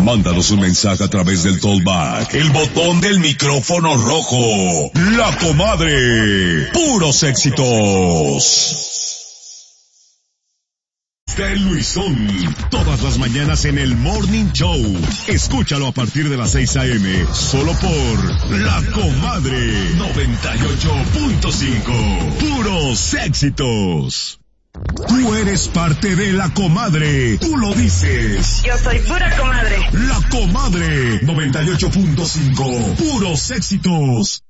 Mándanos un mensaje a través del Tollback, el botón del micrófono rojo. La Comadre. Puros éxitos. De Luisón, todas las mañanas en el Morning Show. Escúchalo a partir de las 6 a.m. solo por La Comadre 98.5. Puros éxitos. Tú eres parte de La Comadre. Tú lo dices. Yo soy pura comadre. La Comadre 98.5. Puros éxitos.